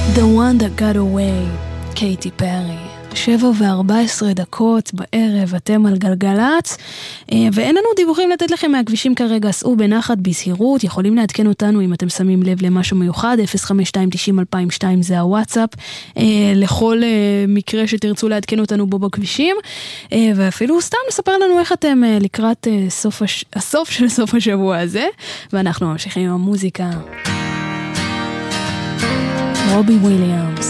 The One That Got Away, קייטי פרי. 7:14 בערב, אתם על גלגלץ, ואין לנו דיווחים לתת לכם מהכבישים כרגע, סעו בנחת בזהירות, יכולים לעדכן אותנו אם אתם שמים לב למשהו מיוחד, 052-90-2002 זה הוואטסאפ, לכל מקרה שתרצו לעדכן אותנו בו בכבישים, ואפילו סתם לספר לנו איך אתם לקראת הסוף של סוף השבוע הזה, ואנחנו ממשיכים עם המוזיקה. רובי וויליאמס.